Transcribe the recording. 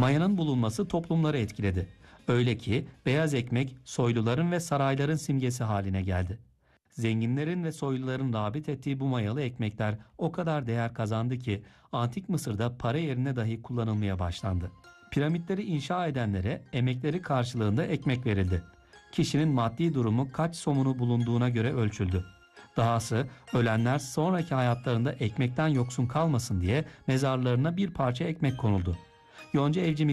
Mayanın bulunması toplumları etkiledi. Öyle ki beyaz ekmek soyluların ve sarayların simgesi haline geldi. Zenginlerin ve soyluların rağbet ettiği bu mayalı ekmekler o kadar değer kazandı ki Antik Mısır'da para yerine dahi kullanılmaya başlandı. Piramitleri inşa edenlere emekleri karşılığında ekmek verildi. Kişinin maddi durumu kaç somunu bulunduğuna göre ölçüldü. Dahası ölenler sonraki hayatlarında ekmekten yoksun kalmasın diye mezarlarına bir parça ekmek konuldu. Yonca Evcimik